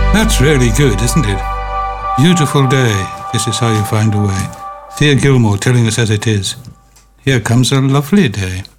That's really good, isn't it? Beautiful day. This is how you find a way. Thea Gilmore telling us as it is. Here comes a lovely day.